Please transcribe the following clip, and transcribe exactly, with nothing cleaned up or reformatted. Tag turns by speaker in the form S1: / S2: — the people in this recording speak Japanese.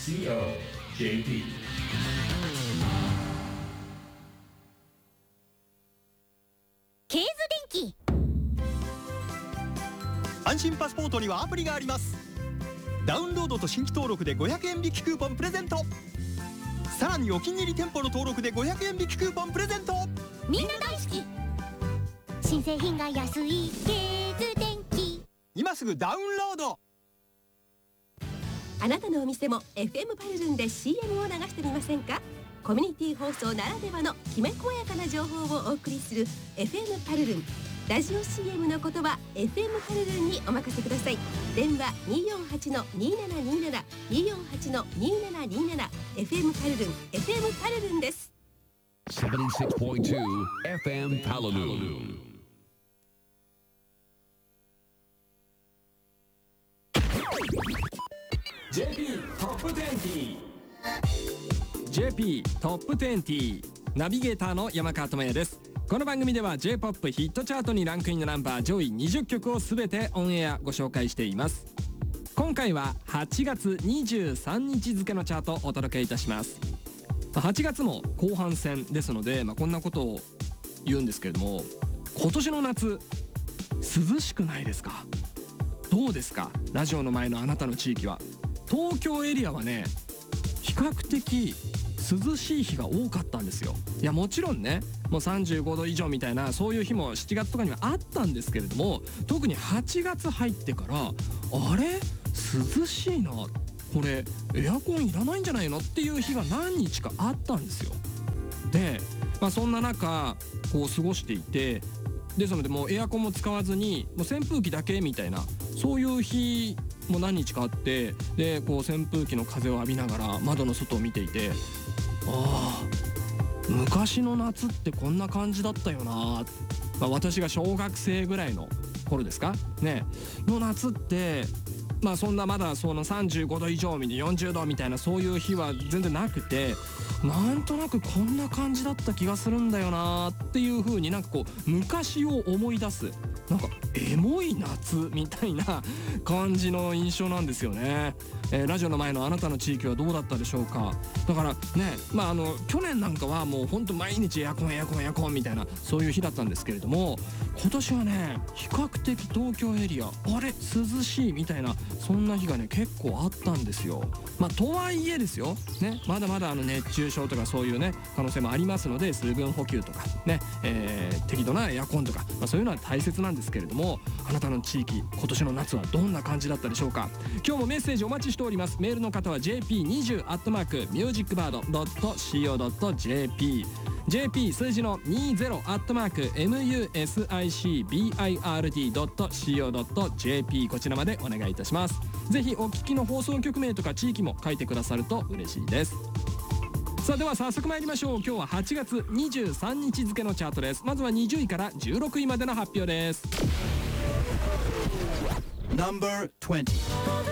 S1: シーオージェーピー。
S2: ケーズ電機。
S3: 安心パスポートにはアプリがあります。ダウンロードと新規登録でごひゃくえん引きクーポンプレゼント。さらにお気に入り店舗の登録でごひゃくえん引きクーポンプレゼント。
S2: みんな大好き。新製品が安いケーズ電機。
S3: 今すぐダウンロード。
S4: あなたのお店も エフエム パルルンで シーエム を流してみませんか。コミュニティ放送ならではのきめ細やかな情報をお送りする エフエム パルルン。ラジオ シーエム の言葉 エフエム パルルンにお任せください。電話 にーよんはちのにーななにーなな にーよんはちのにーななにーなな エフエム パルルン エフエム パルルンです。
S5: ななじゅうろくてんに エフエム パルルン。
S1: ジェーピー トップにじゅう。
S6: ジェーピー トップにじゅうナビゲーターの山川智也です。この番組では J-ポップ ヒットチャートにランクインのナンバー上位にじゅっきょくをすべてオンエアご紹介しています。今回ははちがつにじゅうさんにち付のチャートをお届けいたします。はちがつも後半戦ですので、まあ、こんなことを言うんですけれども、今年の夏涼しくないですか？どうですか？ラジオの前のあなたの地域は。東京エリアはね、比較的涼しい日が多かったんですよ。いやもちろんね、もうさんじゅうごど以上みたいなそういう日もしちがつとかにはあったんですけれども、特にはちがつ入ってからあれ涼しいな、これエアコンいらないんじゃないのっていう日が何日かあったんですよ。で、まあ、そんな中こう過ごしていて、ですのでもうエアコンも使わずにもう扇風機だけみたいなそういう日も何日かあって、でこう扇風機の風を浴びながら窓の外を見ていて、ああ昔の夏ってこんな感じだったよな、まあ、私が小学生ぐらいの頃ですかねの夏って、まあそんなまだそのさんじゅうごど以上よんじゅうどみたいなそういう日は全然なくて、なんとなくこんな感じだった気がするんだよなっていう風に、なんかこう昔を思い出す、なんかエモい夏みたいな感じの印象なんですよね。えー、ラジオの前のあなたの地域はどうだったでしょうか。だからね、まああの去年なんかはもうほんと毎日エアコンエアコンエアコンみたいなそういう日だったんですけれども、今年はね比較的東京エリアあれ涼しいみたいなそんな日がね結構あったんですよ。まあとはいえですよね、まだまだあの熱中症とかそういうね可能性もありますので、水分補給とかね、えー、適度なエアコンとか、まあ、そういうのは大切なんですけれども、あなたの地域今年の夏はどんな感じだったでしょうか。今日もメッセージお待ちしております。メールの方は ジェーピーにじゅう アットマークミュージックバード ドット シーオー ドット ジェーピー ジェーピー 数字のにじゅう アットマーク ミュージックバード ドット シーオー ドット ジェーピー こちらまでお願いいたします。ぜひお聞きの放送局名とか地域も書いてくださると嬉しいです。さあでは早速参りましょう。今日ははちがつにじゅうさんにち付のチャートです。まずはにじゅういからじゅうろくいまでの発表です。
S3: ナンバーにじゅう